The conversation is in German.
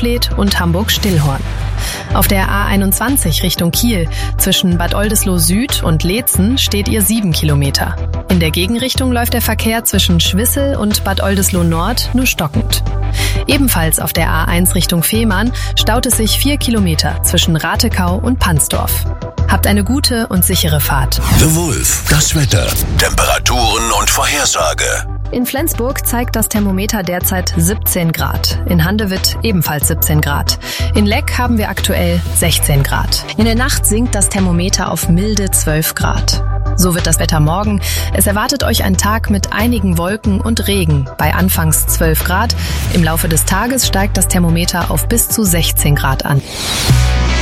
Hohenfleth und Hamburg-Stillhorn. Auf der A21 Richtung Kiel zwischen Bad Oldesloe Süd und Leetzen steht ihr 7 Kilometer. In der Gegenrichtung läuft der Verkehr zwischen Schwissel und Bad Oldesloe Nord nur stockend. Ebenfalls auf der A1 Richtung Fehmarn staut es sich 4 Kilometer zwischen Ratekau und Pansdorf. Habt eine gute und sichere Fahrt. The Wolf, das Wetter, Temperaturen und Vorhersage. In Flensburg zeigt das Thermometer derzeit 17 Grad. In Handewitt ebenfalls 17 Grad. In Leck haben wir aktuell 16 Grad. In der Nacht sinkt das Thermometer auf milde 12 Grad. So wird das Wetter morgen. Es erwartet euch ein Tag mit einigen Wolken und Regen bei anfangs 12 Grad. Im Laufe des Tages steigt das Thermometer auf bis zu 16 Grad an.